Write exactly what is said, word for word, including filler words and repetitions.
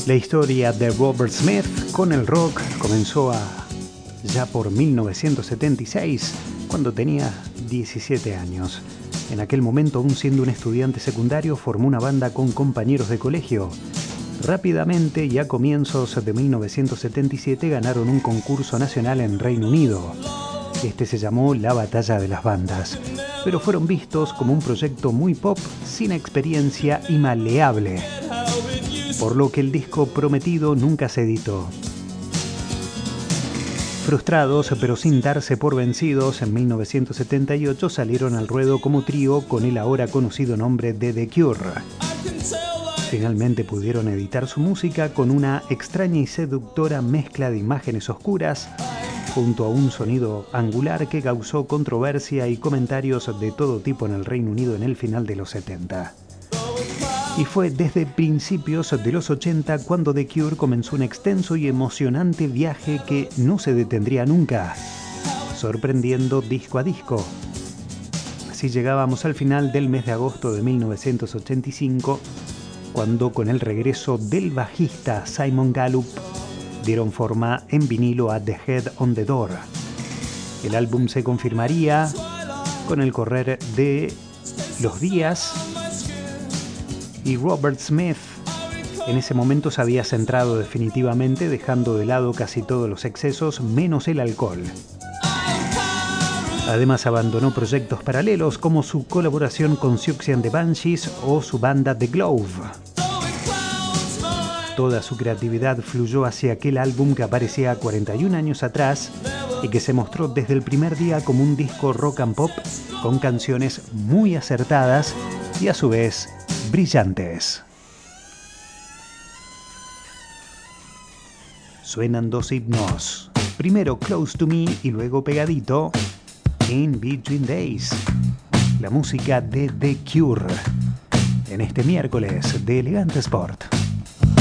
La historia de Robert Smith con el rock comenzó a, ya por mil novecientos setenta y seis, cuando tenía diecisiete años. En aquel momento, aún siendo un estudiante secundario, formó una banda con compañeros de colegio. Rápidamente y a comienzos de mil novecientos setenta y siete ganaron un concurso nacional en Reino Unido. Este se llamó La Batalla de las Bandas, pero fueron vistos como un proyecto muy pop, sin experiencia y maleable, por lo que el disco prometido nunca se editó. Frustrados, pero sin darse por vencidos, en mil novecientos setenta y ocho salieron al ruedo como trío con el ahora conocido nombre de The Cure. Finalmente pudieron editar su música con una extraña y seductora mezcla de imágenes oscuras, junto a un sonido angular que causó controversia y comentarios de todo tipo en el Reino Unido en el final de los setenta. Y fue desde principios de los ochenta cuando The Cure comenzó un extenso y emocionante viaje que no se detendría nunca, sorprendiendo disco a disco. Así llegábamos al final del mes de agosto de mil novecientos ochenta y cinco, cuando con el regreso del bajista Simon Gallup dieron forma en vinilo a The Head on the Door. El álbum se confirmaría con el correr de los días, y Robert Smith en ese momento se había centrado definitivamente, dejando de lado casi todos los excesos menos el alcohol. Además abandonó proyectos paralelos como su colaboración con Siouxsie and the Banshees o su banda The Glove. Toda su creatividad fluyó hacia aquel álbum que aparecía cuarenta y un años atrás y que se mostró desde el primer día como un disco rock and pop con canciones muy acertadas y a su vez brillantes. Suenan dos himnos, primero Close to Me y luego pegadito In Between Days, la música de The Cure, en este miércoles de Elegante Sport.